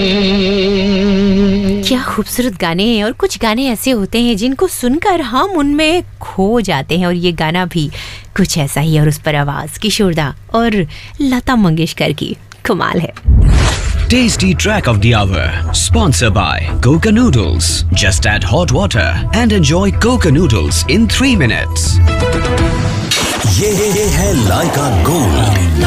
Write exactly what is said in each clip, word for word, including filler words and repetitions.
क्या खूबसूरत गाने हैं। और कुछ गाने ऐसे होते हैं जिनको सुनकर हम उनमें खो जाते हैं, और ये गाना भी कुछ ऐसा ही। और उस पर आवाज किशोरदा और लता मंगेशकर की कमाल है। Tasty track of the hour, sponsored by Coca Noodles. Just add hot water and enjoy Coca Noodles in three minutes. ये है लाइका गोल्ड।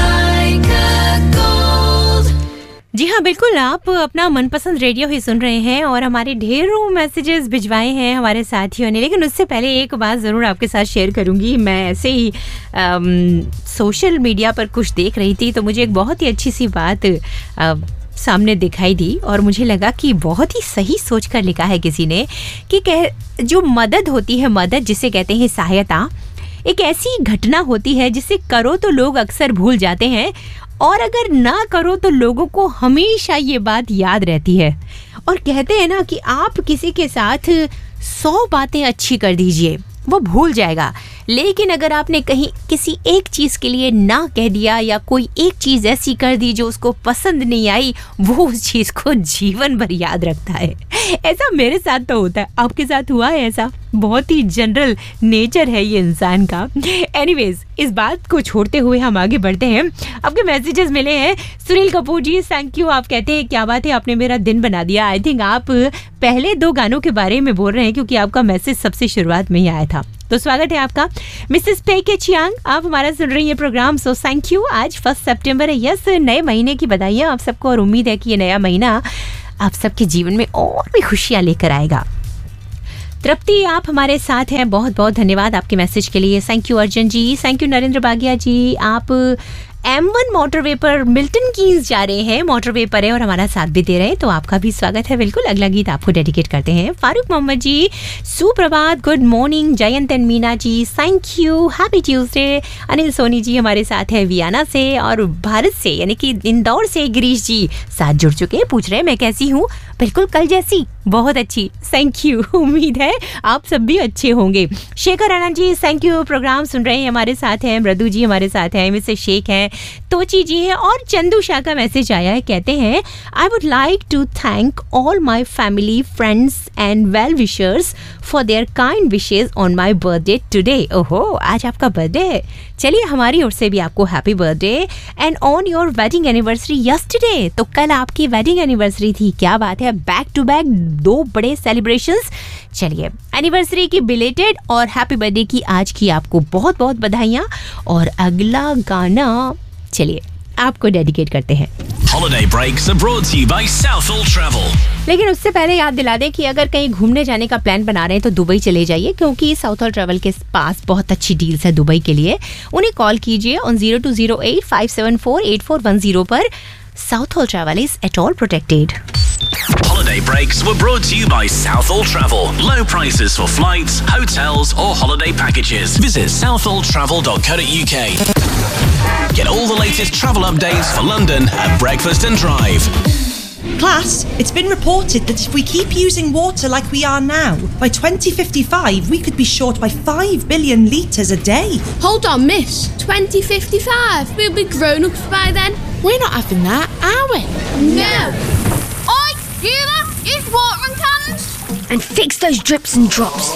जी हाँ, बिल्कुल, आप अपना मनपसंद रेडियो ही सुन रहे हैं और हमारे ढेरों मैसेजेस भिजवाए हैं हमारे साथियों ने। लेकिन उससे पहले एक बात ज़रूर आपके साथ शेयर करूँगी। मैं ऐसे ही आम, सोशल मीडिया पर कुछ देख रही थी तो मुझे एक बहुत ही अच्छी सी बात आ, सामने दिखाई दी और मुझे लगा कि बहुत ही सही सोच कर लिखा है किसी ने कि कह जो मदद होती है, मदद जिसे कहते हैं सहायता, एक ऐसी घटना होती है जिसे करो तो लोग अक्सर भूल जाते हैं और अगर ना करो तो लोगों को हमेशा ये बात याद रहती है। और कहते हैं ना कि आप किसी के साथ सौ बातें अच्छी कर दीजिए, वो भूल जाएगा, लेकिन अगर आपने कहीं किसी एक चीज़ के लिए ना कह दिया या कोई एक चीज़ ऐसी कर दी जो उसको पसंद नहीं आई, वो उस चीज़ को जीवन भर याद रखता है। ऐसा मेरे साथ तो होता है। आपके साथ हुआ है ऐसा? बहुत ही जनरल नेचर है ये इंसान का। एनीवेज, इस बात को छोड़ते हुए हम आगे बढ़ते हैं। आपके मैसेजेस मिले हैं। सुनील कपूर जी, थैंक यू। आप कहते हैं क्या बात है, आपने मेरा दिन बना दिया। आई थिंक आप पहले दो गानों के बारे में बोल रहे हैं क्योंकि आपका मैसेज सबसे शुरुआत में ही आया था। तो स्वागत है आपका। मिसेस पेके चियांग, आप हमारा सुन रही है प्रोग्राम, सो थैंक यू। आज फर्स्ट सितंबर है। यस, नए महीने की बधाइयाँ आप सबको और उम्मीद है कि ये नया महीना आप सबके जीवन में और भी खुशियाँ लेकर आएगा। तृप्ति, आप हमारे साथ हैं, बहुत बहुत धन्यवाद आपके मैसेज के लिए। Thank you Arjun ji, thank you Narendra बागिया जी। आप एम वन मोटरवे पर मिल्टन कीज जा रहे हैं, मोटरवे पर है और हमारा साथ भी दे रहे हैं, तो आपका भी स्वागत है। बिल्कुल, अगला गीत आपको डेडिकेट करते हैं। फारूक मोहम्मद जी, सुप्रभात, good morning. Jayant and Meena ji, thank you, happy Tuesday. Anil Soni ji हमारे साथ है वियाना से, और भारत से यानी कि इंदौर से गिरीश जी साथ जुड़ चुके हैं, पूछ रहे हैं मैं कैसी हूँ। बिल्कुल कल जैसी, बहुत अच्छी, थैंक यू। उम्मीद है आप सब भी अच्छे होंगे। Shekhar Anand ji, thank you, programme सुन रहे हैं, हमारे साथ हैं। मृदु जी हमारे साथ हैं, मिसेस शेख हैं, तोची जी है, और चंदू शाह का मैसेज आया है। कहते हैं I would like to thank all my family, friends and well wishers for their kind wishes on my birthday today. ओहो, आज आपका बर्थडे है। चलिए, हमारी ओर से भी आपको happy birthday and on your wedding anniversary yesterday. तो कल आपकी वेडिंग एनिवर्सरी थी, क्या बात है, बैक टू बैक दो बड़े सेलिब्रेशंस। चलिए, एनिवर्सरी की बिलेटेड और हैप्पी बर्थडे की आज की आपको बहुत बहुत बधाइयाँ। और अगला गाना चलिए आपको डेडिकेट करते हैं। Holiday breaks are brought to you by Southall Travel. लेकिन उससे पहले याद दिला दें कि अगर कहीं घूमने जाने का प्लान बना रहे हैं तो दुबई चले जाइए, क्योंकि साउथॉल ट्रैवल के पास बहुत अच्छी डील्स है दुबई के लिए। उन्हें कॉल कीजिए on zero to zero eight five seven four eight four one zero पर। Southall Travel is at all protected. Holiday breaks were brought to you by Southall Travel. Low prices for flights, hotels or holiday packages. Visit southall travel dot co dot uk. Get all the latest travel updates for London at Breakfast and Drive. Class, it's been reported that if we keep using water like we are now, by twenty fifty-five we could be short by five billion litres a day. Hold on, miss. twenty fifty-five? We'll be grown-ups by then. We're not having that, are we? No. Oi, you lot, use watering cans. And fix those drips and drops.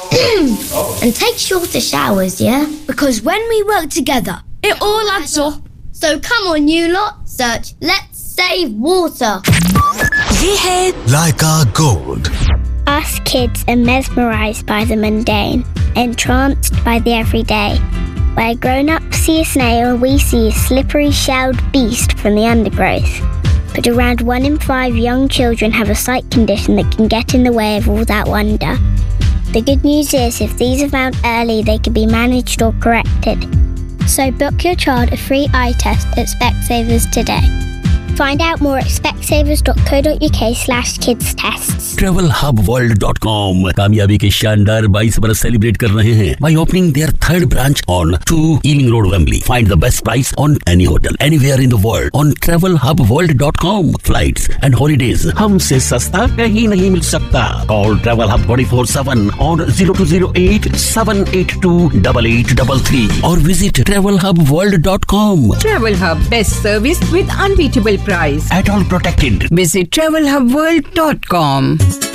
And take shorter showers, yeah? Because when we work together, it all adds up. So come on, you lot, search Let's Save Water. ये है लाइका gold. Us kids are mesmerised by the mundane, entranced by the everyday. Where grown-ups see a snail, we see a slippery shelled beast from the undergrowth. But around one in five young children have a sight condition that can get in the way of all that wonder. The good news is, if these are found early, they can be managed or corrected. So book your child a free eye test at Specsavers today. Find out more at specsavers dot co dot uk slash kids tests. travel hub world dot com कामयाबी के शानदार बाईस बरस celebrate कर रहे हैं by opening their third branch on two Ealing Road, Wembley. Find the best price on any hotel anywhere in the world on travel hub world dot com. Flights and holidays हमसे सस्ता कहीं नहीं मिल सकता. Call Travel Hub twenty-four seven on zero two zero eight seven eight two eight eight three three or visit travel hub world dot com. Travel Hub, best service with unbeatable price. At all protected. Visit travel hub world dot com.